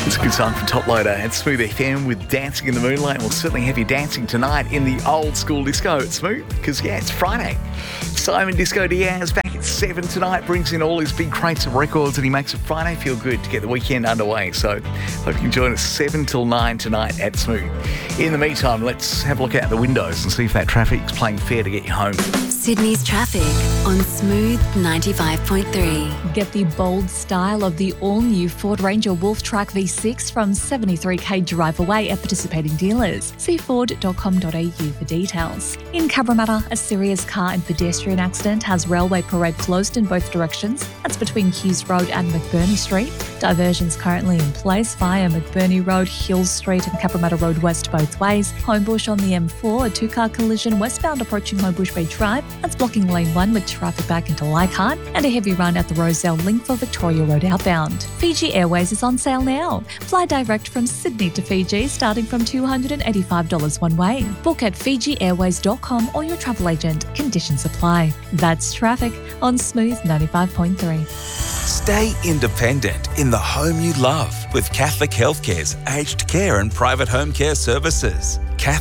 It's a good song from Top Loader and Smooth FM with Dancing in the Moonlight. We'll certainly have you dancing tonight in the old school disco at Smooth because, it's Friday. Simon Disco Diaz back at 7 tonight, brings in all his big crates of records and he makes it Friday feel good to get the weekend underway. So hope you can join us 7 till 9 tonight at Smooth. In the meantime, let's have a look out the windows and see if that traffic's playing fair to get you home. Sydney's traffic on Smooth 95.3. Get the bold style of the all-new Ford Ranger Wolf Track V6 from 73k drive away at participating dealers. See ford.com.au for details. In Cabramatta, a serious car and pedestrian accident has Railway Parade closed in both directions. That's between Hughes Road and McBurney Street. Diversions currently in place via McBurney Road, Hills Street and Cabramatta Road West both ways. Homebush on the M4, a two-car collision westbound approaching Homebush Bay Drive. That's blocking lane 1 with traffic back into Leichhardt, and a heavy run at the Rozelle link for Victoria Road outbound. Fiji Airways is on sale now. Fly direct from Sydney to Fiji starting from $285 one way. Book at FijiAirways.com or your travel agent. Conditions apply. That's traffic on Smooth 95.3. Stay independent in the home you love with Catholic Healthcare's aged care and private home care services.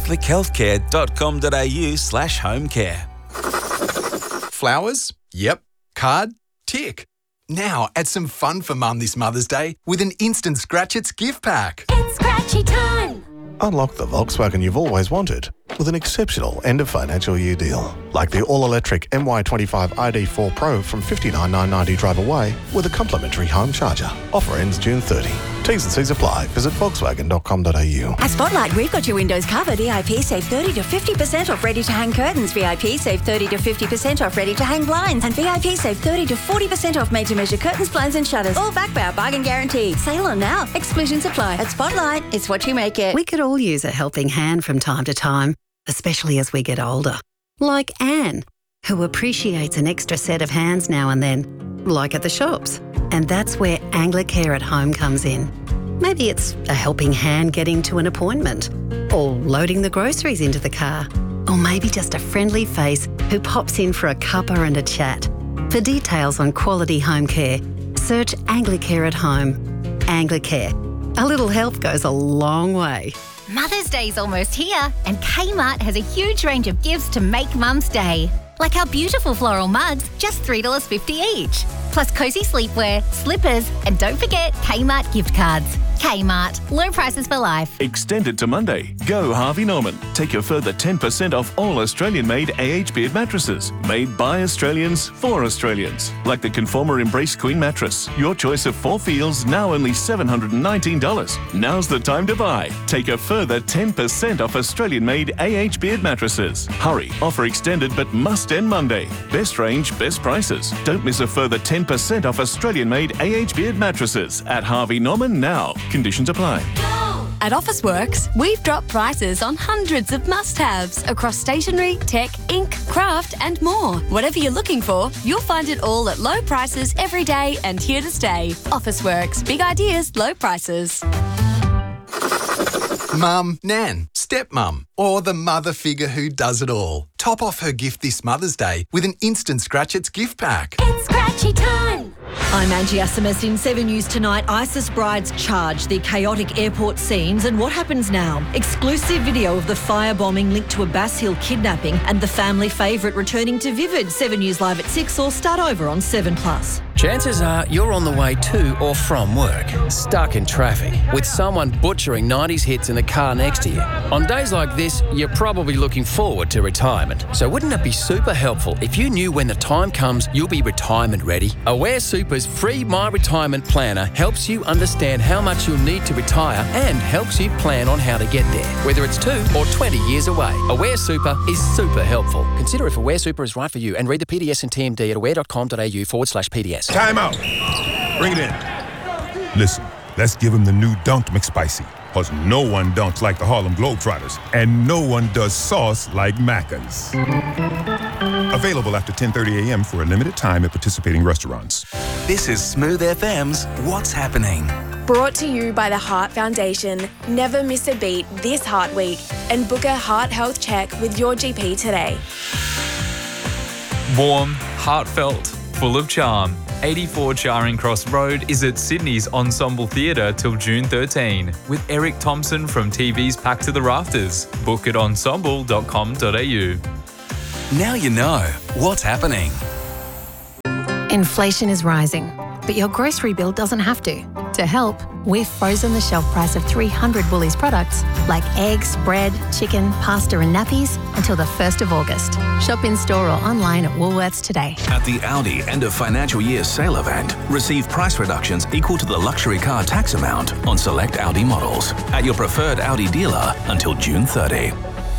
catholichealthcare.com.au/home care. Flowers? Yep. Card? Tick. Now add some fun for Mum this Mother's Day with an instant Scratch It's gift pack. It's scratchy time! Unlock the Volkswagen you've always wanted with an exceptional end of financial year deal. Like the all-electric MY25 ID4 Pro from $59,990 drive away with a complimentary home charger. Offer ends June 30. T's and C's apply. Visit Volkswagen.com.au. At Spotlight, we've got your windows covered. VIP save 30 to 50% off ready-to-hang curtains. VIP save 30 to 50% off ready-to-hang blinds. And VIP save 30 to 40% off made-to-measure curtains, blinds and shutters. All backed by our bargain guarantee. Sale on now. Exclusions apply. At Spotlight, it's what you make it. We could all use a helping hand from time to time, especially as we get older. Like Anne, who appreciates an extra set of hands now and then, like at the shops. And that's where Anglicare at Home comes in. Maybe it's a helping hand getting to an appointment, or loading the groceries into the car, or maybe just a friendly face who pops in for a cuppa and a chat. For details on quality home care, search Anglicare at Home. Anglicare. A little help goes a long way. Mother's Day's almost here, and Kmart has a huge range of gifts to make Mum's Day. Like our beautiful floral mugs, just $3.50 each. Plus cosy sleepwear, slippers, and don't forget Kmart gift cards. Kmart, low prices for life. Extended to Monday. Go Harvey Norman. Take a further 10% off all Australian-made beard mattresses. Made by Australians for Australians. Like the Conformer Embrace Queen mattress. Your choice of 4 feels, now only $719. Now's the time to buy. Take a further 10% off Australian-made beard mattresses. Hurry. Offer extended but must end Monday. Best range, best prices. Don't miss a further 10% off Australian-made beard mattresses at Harvey Norman now. Conditions apply. At Officeworks, we've dropped prices on hundreds of must-haves across stationery, tech, ink, craft and more. Whatever you're looking for, you'll find it all at low prices every day and here to stay. Officeworks. Big ideas, low prices. Mum, Nan, stepmum, or the mother figure who does it all. Top off her gift this Mother's Day with an instant Scratch It's gift pack. It's scratchy time! I'm Angie Asimus in 7 News Tonight. ISIS brides charge the chaotic airport scenes and what happens now. Exclusive video of the firebombing linked to a Bass Hill kidnapping and the family favourite returning to Vivid. 7 News Live at 6 or start over on 7+. Chances are you're on the way to or from work, stuck in traffic, with someone butchering 90s hits in the car next to you. On days like this, you're probably looking forward to retirement. So wouldn't it be super helpful if you knew when the time comes you'll be retirement ready? Aware Super's free My Retirement Planner helps you understand how much you'll need to retire and helps you plan on how to get there, whether it's 2 or 20 years away. Aware Super is super helpful. Consider if Aware Super is right for you and read the PDS and TMD at aware.com.au/PDS. Time out. Bring it in. Listen, let's give him the new Dunked McSpicy. Because no one dunks like the Harlem Globetrotters. And no one does sauce like Macca's. Available after 10:30 a.m. for a limited time at participating restaurants. This is Smooth FM's What's Happening. Brought to you by the Heart Foundation. Never miss a beat this Heart Week and book a heart health check with your GP today. Warm, heartfelt, full of charm. 84 Charing Cross Road is at Sydney's Ensemble Theatre till June 13, with Eric Thompson from TV's Pack to the Rafters. Book at ensemble.com.au. Now you know what's happening. Inflation is rising, but your grocery bill doesn't have to. To help, we've frozen the shelf price of 300 Woolies products like eggs, bread, chicken, pasta and nappies until the 1st of August. Shop in store or online at Woolworths today. At the Audi end of financial year sale event, receive price reductions equal to the luxury car tax amount on select Audi models at your preferred Audi dealer until June 30.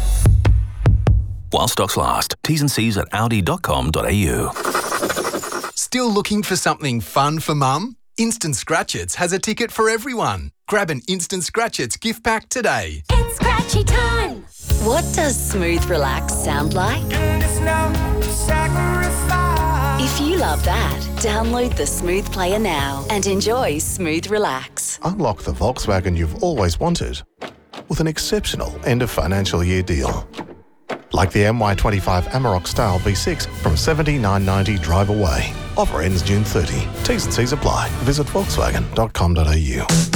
While stocks last. T's and C's at audi.com.au. Still looking for something fun for mum? Instant Scratchits has a ticket for everyone. Grab an Instant Scratchits gift pack today. It's scratchy time. What does Smooth Relax sound like? If you love that, download the Smooth Player now and enjoy Smooth Relax. Unlock the Volkswagen you've always wanted with an exceptional end of financial year deal. Like the MY25 Amarok Style V6 from $79.90 drive away. Offer ends June 30. T's and C's apply. Visit Volkswagen.com.au.